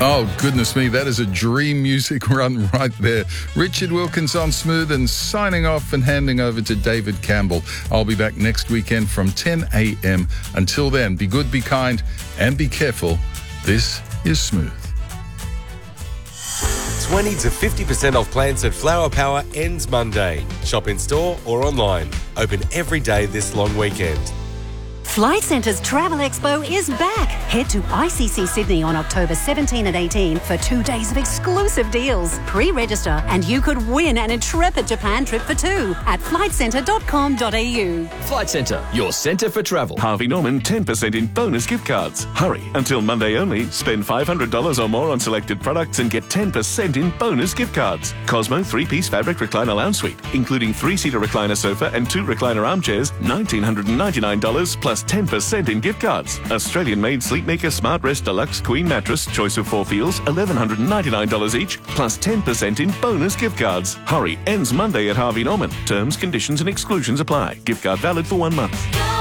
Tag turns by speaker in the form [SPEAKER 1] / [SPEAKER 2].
[SPEAKER 1] Oh, goodness me, that is a dream music run right there. Richard Wilkins on Smooth and signing off and handing over to David Campbell. I'll be back next weekend from 10 a.m. Until then, be good, be kind, and be careful. This is Smooth.
[SPEAKER 2] 20 to 50% off plants at Flower Power ends Monday. Shop in store or online. Open every day this long weekend.
[SPEAKER 3] Flight Centre's Travel Expo is back. Head to ICC Sydney on October 17 and 18 for 2 days of exclusive deals. Pre-register and you could win an intrepid Japan trip for two at flightcentre.com.au.
[SPEAKER 4] Flight Centre, your centre for travel.
[SPEAKER 5] Harvey Norman 10% in bonus gift cards. Hurry, until Monday only. Spend $500 or more on selected products and get 10% in bonus gift cards. Cosmo 3-piece fabric recliner lounge suite, including 3-seater recliner sofa and 2 recliner armchairs, $1,999 plus 10% in gift cards. Australian-made Sleepmaker Smart Rest Deluxe Queen Mattress, choice of 4 feels, $1,199 each, plus 10% in bonus gift cards. Hurry, ends Monday at Harvey Norman. Terms, conditions and exclusions apply. Gift card valid for 1 month.